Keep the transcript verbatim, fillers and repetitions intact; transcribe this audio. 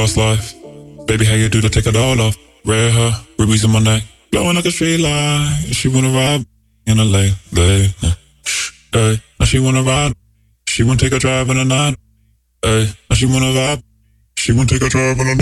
fast life. Baby, how you do to take it all off? Red hair, rubies in my neck, glowing like a street light. She wanna ride in a late, late. Hey, now she wanna ride. She wanna take a drive in the night. Hey, now she wanna vibe. She wanna take a drive in the night.